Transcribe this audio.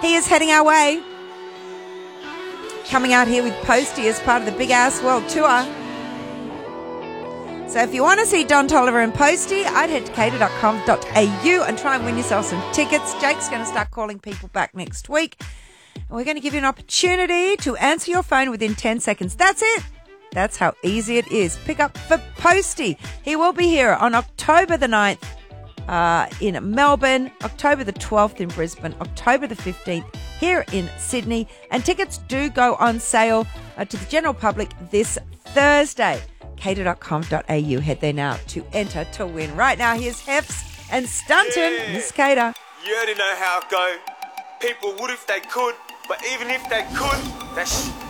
He is heading our way. Coming out here with Posty as part of the Big Ass World Tour. So if you want to see Don Toliver and Posty, I'd head to cater.com.au and try and win yourself some tickets. Jake's going to start calling people back next week. And we're going to give you an opportunity to answer your phone within 10 seconds. That's it. That's how easy it is. Pick up for Posty. He will be here on October the 9th in Melbourne, October the 12th in Brisbane, October the 15th here in Sydney. And tickets do go on sale to the general public this Thursday. Cater.com.au. Head there now to enter to win. Right now, here's Hefts and Stunton. Yeah. Miss Cater. You already know how it go. People would if they could, but even if they could, that shit